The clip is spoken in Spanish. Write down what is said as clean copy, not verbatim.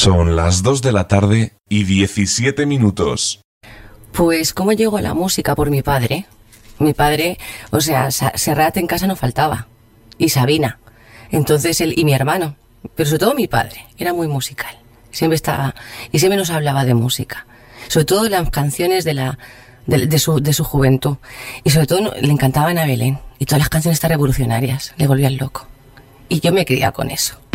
Son las 2 de la tarde y 17 minutos. Pues, ¿cómo llegó a la música? Por mi padre. Mi padre, o sea, Serrat en casa no faltaba. Y Sabina. Entonces él y mi hermano. Pero sobre todo mi padre. Era muy musical. Siempre estaba... Y siempre nos hablaba de música. Sobre todo las canciones de su juventud. Y sobre todo le encantaba Ana Belén. Y todas las canciones estas revolucionarias. Le volvían loco. Y yo me criaba con eso.